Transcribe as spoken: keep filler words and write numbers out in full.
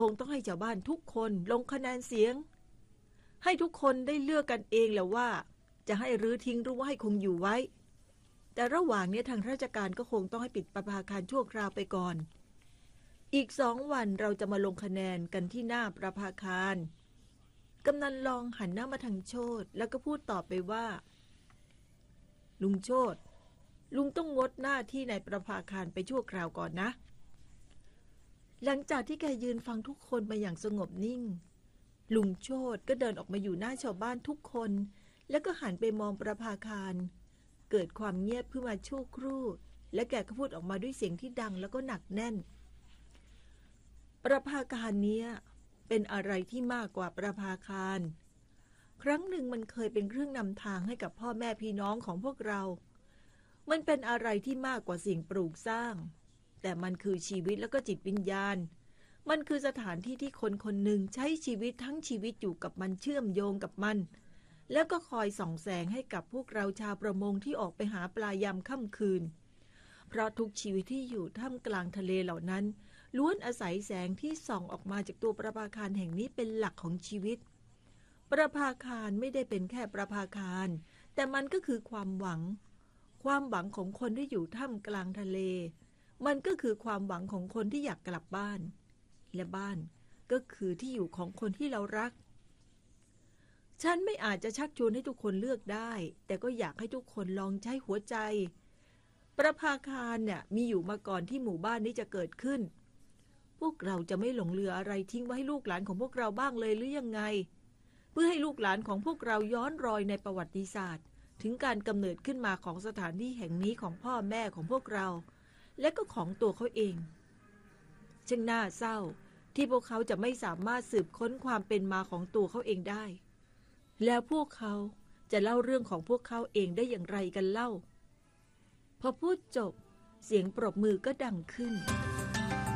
คงต้องให้ชาวบ้านทุกคนลงคะแนนเสียงให้ทุกคนได้เลือกกันเองแหละว่าจะให้รื้อทิ้งหรือว่าให้คงอยู่ไว้แต่ระหว่างนี้ทางราชการก็คงต้องให้ปิดประภาคารชั่วคราวไปก่อนอีกสองวันเราจะมาลงคะแนนกันที่หน้าประภาคารกำนันลองหันหน้ามาทางโชติแล้วก็พูดตอบไปว่าลุงโชติลุงต้องงดหน้าที่ในประภาคารไปชั่วคราวก่อนนะหลังจากที่แกยืนฟังทุกคนมาอย่างสงบนิ่งลุงโชติก็เดินออกมาอยู่หน้าชาวบ้านทุกคนแล้วก็หันไปมองประภาคารเกิดความเงียบขึ้นมาชั่วครู่และแกก็พูดออกมาด้วยเสียงที่ดังแล้วก็หนักแน่นประภาคารนี้เป็นอะไรที่มากกว่าประภาคารครั้งหนึ่งมันเคยเป็นเครื่องนำทางให้กับพ่อแม่พี่น้องของพวกเรามันเป็นอะไรที่มากกว่าสิ่งปลูกสร้างแต่มันคือชีวิตแล้วก็จิตวิญญาณมันคือสถานที่ที่คนคนหนึ่งใช้ชีวิตทั้งชีวิตอยู่กับมันเชื่อมโยงกับมันแล้วก็คอยส่องแสงให้กับพวกเราชาวประมงที่ออกไปหาปลายามค่ำคืนเพราะทุกชีวิตที่อยู่ท่ามกลางทะเลเหล่านั้นล้วนอาศัยแสงที่ส่องออกมาจากตัวประภาคารแห่งนี้เป็นหลักของชีวิตประภาคารไม่ได้เป็นแค่ประภาคารแต่มันก็คือความหวังความหวังของคนที่อยู่ท่ามกลางทะเลมันก็คือความหวังของคนที่อยากกลับบ้านและบ้านก็คือที่อยู่ของคนที่เรารักฉันไม่อาจจะชักชวนให้ทุกคนเลือกได้แต่ก็อยากให้ทุกคนลองใช้หัวใจประภาคารเนี่ยมีอยู่มาก่อนที่หมู่บ้านนี้จะเกิดขึ้นพวกเราจะไม่หลงเหลืออะไรทิ้งไว้ให้ลูกหลานของพวกเราบ้างเลยหรือยังไงเพื่อให้ลูกหลานของพวกเราย้อนรอยในประวัติศาสตร์ถึงการกำเนิดขึ้นมาของสถานที่แห่งนี้ของพ่อแม่ของพวกเราและก็ของตัวเขาเองช่างน่าเศร้าที่พวกเขาจะไม่สามารถสืบค้นความเป็นมาของตัวเขาเองได้แล้วพวกเขาจะเล่าเรื่องของพวกเขาเองได้อย่างไรกันเล่าพอพูดจบเสียงปรบมือก็ดังขึ้น